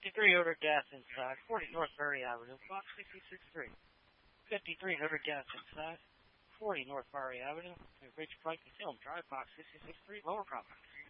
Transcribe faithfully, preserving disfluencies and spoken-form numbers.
fifty-three hundred gas inside, forty North Berry Avenue, box sixty-six three. fifty-three hundred gas inside, forty North Berry Avenue, Ridge Pike and Film Drive, box sixty-six three, Lower Providence.